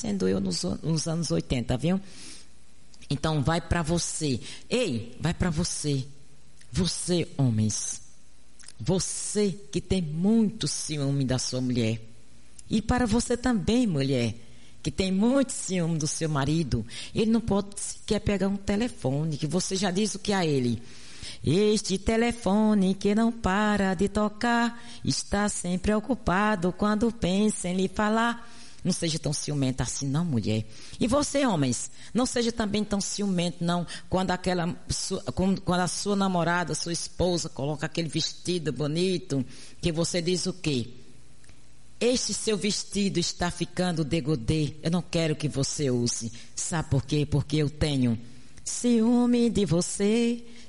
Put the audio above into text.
sendo eu nos anos 80, viu? Então vai para você. Ei, vai para você. Você, homens. Você que tem muito ciúme da sua mulher. E para você também, mulher, que tem muito ciúme do seu marido. Ele não pode sequer pegar um telefone, que você já diz o que a ele. Este telefone que não para de tocar, está sempre ocupado quando pensa em lhe falar. Não seja tão ciumenta assim não, mulher. E você, homens, não seja também tão ciumento não, quando a sua namorada, sua esposa coloca aquele vestido bonito, que você diz o quê? Este seu vestido está ficando degradê, eu não quero que você use. Sabe por quê? Porque eu tenho ciúme de você.